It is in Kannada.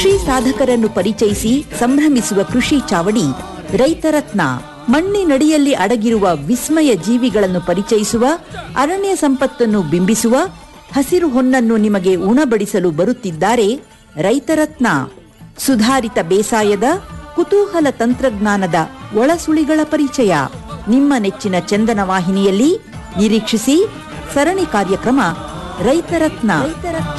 ಕೃಷಿ ಸಾಧಕರನ್ನು ಪರಿಚಯಿಸಿ ಸಂಭ್ರಮಿಸುವ ಕೃಷಿ ಚಾವಡಿ ರೈತರತ್ನ. ಮಣ್ಣಿನಡಿಯಲ್ಲಿ ಅಡಗಿರುವ ವಿಸ್ಮಯ ಜೀವಿಗಳನ್ನು ಪರಿಚಯಿಸುವ, ಅರಣ್ಯ ಸಂಪತ್ತನ್ನು ಬಿಂಬಿಸುವ, ಹಸಿರು ಹೊನ್ನನ್ನು ನಿಮಗೆ ಉಣಬಡಿಸಲು ಬರುತ್ತಿದ್ದಾರೆ ರೈತರತ್ನ. ಸುಧಾರಿತ ಬೇಸಾಯದ ಕುತೂಹಲ ತಂತ್ರಜ್ಞಾನದ ಒಳಸುಳಿಗಳ ಪರಿಚಯ ನಿಮ್ಮ ನೆಚ್ಚಿನ ಚಂದನ ವಾಹಿನಿಯಲ್ಲಿ ನಿರೀಕ್ಷಿಸಿ. ಸರಣಿ ಕಾರ್ಯಕ್ರಮ ರೈತರತ್ನ.